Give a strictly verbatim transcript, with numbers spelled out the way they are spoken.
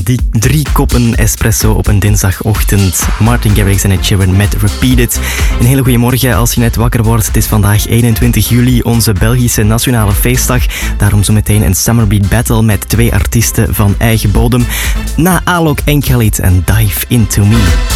die drie koppen espresso op een dinsdagochtend. Martin Garrix en Ed Sheeran met Repeat It. Een hele goede morgen als je net wakker wordt. Het is vandaag eenentwintig juli, onze Belgische nationale feestdag. Daarom zometeen een Summerbeat Battle met twee artiesten van eigen bodem. Na Alok en Khalid en Dive Into Me.